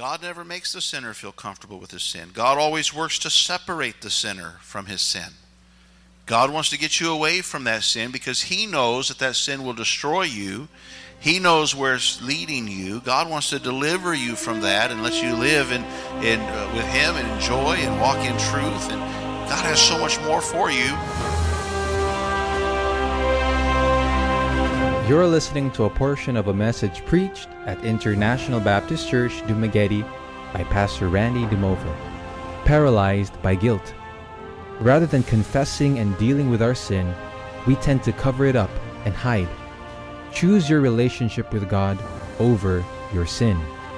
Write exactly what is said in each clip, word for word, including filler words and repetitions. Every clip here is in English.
God never makes the sinner feel comfortable with his sin. God always works to separate the sinner from his sin. God wants to get you away from that sin because he knows that that sin will destroy you. He knows where it's leading you. God wants to deliver you from that and let you live in, in, uh, with him and enjoy and walk in truth. And God has so much more for you. You're listening to a portion of a message preached at International Baptist Church, Dumaguete by Pastor Randy Dumova. Paralyzed by guilt. Rather than confessing and dealing with our sin, we tend to cover it up and hide. Choose your relationship with God over your sin.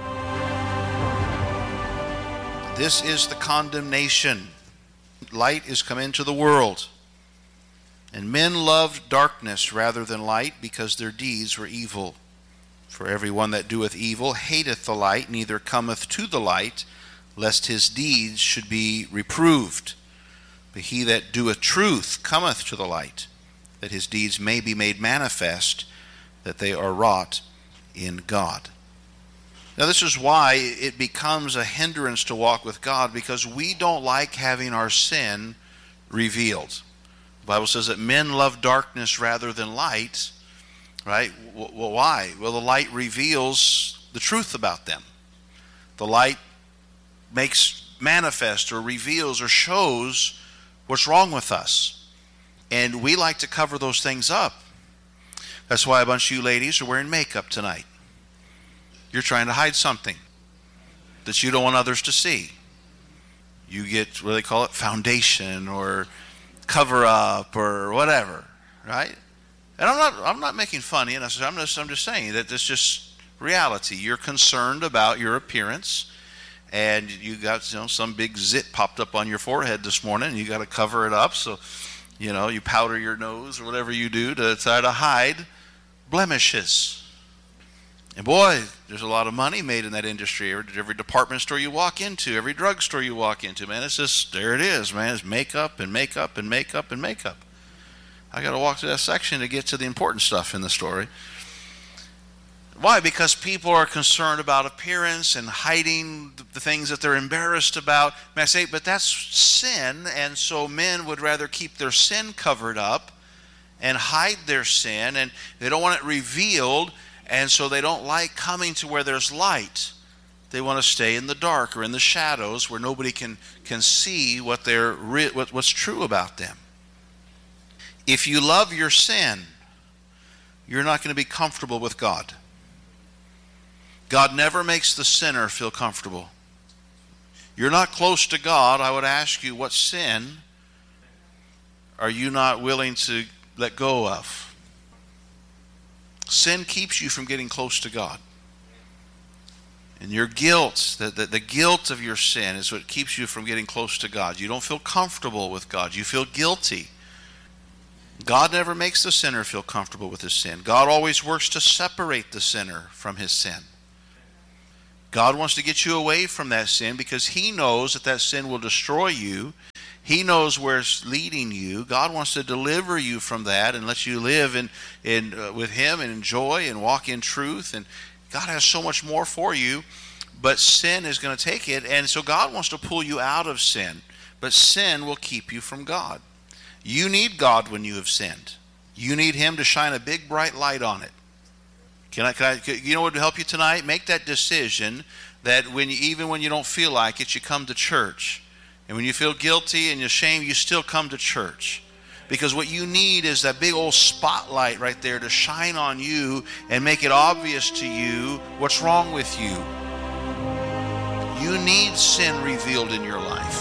This is the condemnation. Light is come into the world, and men loved darkness rather than light, because their deeds were evil. For everyone that doeth evil hateth the light, neither cometh to the light, lest his deeds should be reproved. But he that doeth truth cometh to the light, that his deeds may be made manifest, that they are wrought in God. Now this is why it becomes a hindrance to walk with God, because we don't like having our sin revealed. The Bible says that men love darkness rather than light, right? Well, why? Well, the light reveals the truth about them. The light makes manifest or reveals or shows what's wrong with us. And we like to cover those things up. That's why a bunch of you ladies are wearing makeup tonight. You're trying to hide something that you don't want others to see. You get, what do they call it, foundation or cover up or whatever, right? And I'm not I'm not making fun of you. I'm just I'm just saying that it's just reality. You're concerned about your appearance, and you got, you know, some big zit popped up on your forehead this morning, and you got to cover it up. So, you know, you powder your nose or whatever you do to try to hide blemishes. And boy, there's a lot of money made in that industry. Every, every department store you walk into, every drugstore you walk into, man, it's just, there it is, man. It's makeup and makeup and makeup and makeup. I got to walk through that section to get to the important stuff in the story. Why? Because people are concerned about appearance and hiding the things that they're embarrassed about. May I say, but that's sin, and so men would rather keep their sin covered up and hide their sin, and they don't want it revealed. And so they don't like coming to where there's light. They want to stay in the dark or in the shadows where nobody can, can see what they're what, what's true about them. If you love your sin, you're not going to be comfortable with God. God never makes the sinner feel comfortable. You're not close to God. I would ask you, what sin are you not willing to let go of? Sin keeps you from getting close to God. And your guilt, the, the, the guilt of your sin is what keeps you from getting close to God. You don't feel comfortable with God. You feel guilty. God never makes the sinner feel comfortable with his sin. God always works to separate the sinner from his sin. God wants to get you away from that sin because he knows that that sin will destroy you. He knows where it's leading you. God wants to deliver you from that and let you live in, in uh, with him and enjoy and walk in truth. And God has so much more for you, but sin is going to take it. And so God wants to pull you out of sin, but sin will keep you from God. You need God when you have sinned. You need him to shine a big bright light on it. Can I, can I, you know what would help you tonight? Make that decision that when you, even when you don't feel like it, you come to church. And when you feel guilty and ashamed, you still come to church. Because what you need is that big old spotlight right there to shine on you and make it obvious to you what's wrong with you. You need sin revealed in your life.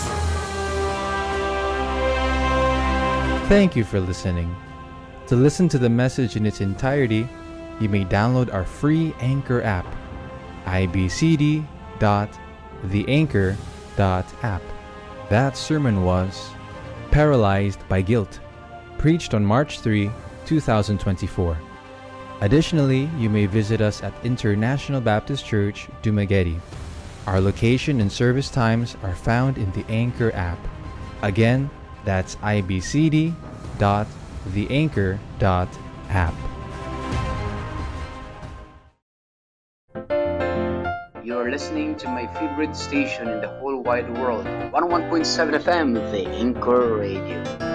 Thank you for listening. To listen to the message in its entirety, you may download our free Anchor app, i b c d dot the anchor dot app. That sermon was Paralyzed by Guilt, preached on March third, twenty twenty-four. Additionally, you may visit us at International Baptist Church, Dumaguete. Our location and service times are found in the Anchor app. Again, that's i b c d dot the anchor dot app. You're listening to my favorite station in the whole wide world, one oh one point seven F M, The Anchor Radio.